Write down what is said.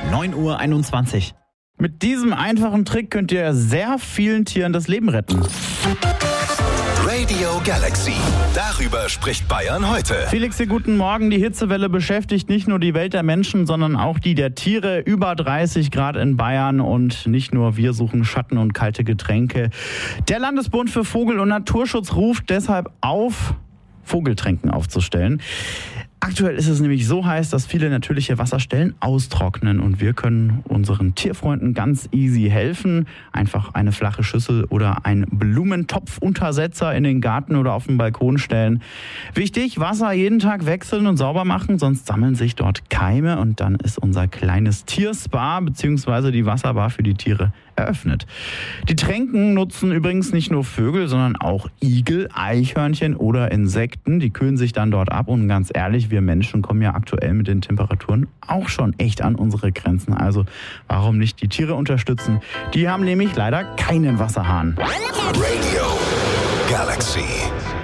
9:21 Uhr. Mit diesem einfachen Trick könnt ihr sehr vielen Tieren das Leben retten. Radio Galaxy. Darüber spricht Bayern heute. Felix, hier guten Morgen. Die Hitzewelle beschäftigt nicht nur die Welt der Menschen, sondern auch die der Tiere. Über 30 Grad in Bayern und nicht nur wir suchen Schatten und kalte Getränke. Der Landesbund für Vogel- und Naturschutz ruft deshalb auf, Vogeltränken aufzustellen. Aktuell ist es nämlich so heiß, dass viele natürliche Wasserstellen austrocknen und wir können unseren Tierfreunden ganz easy helfen. Einfach eine flache Schüssel oder einen Blumentopfuntersetzer in den Garten oder auf den Balkon stellen. Wichtig, Wasser jeden Tag wechseln und sauber machen, sonst sammeln sich dort Keime und dann ist unser kleines Tierspa bzw. die Wasserbar für die Tiere eröffnet. Die Tränken nutzen übrigens nicht nur Vögel, sondern auch Igel, Eichhörnchen oder Insekten. Die kühlen sich dann dort ab und ganz ehrlich, wir Menschen kommen ja aktuell mit den Temperaturen auch schon echt an unsere Grenzen. Also warum nicht die Tiere unterstützen? Die haben nämlich leider keinen Wasserhahn. Radio Galaxy.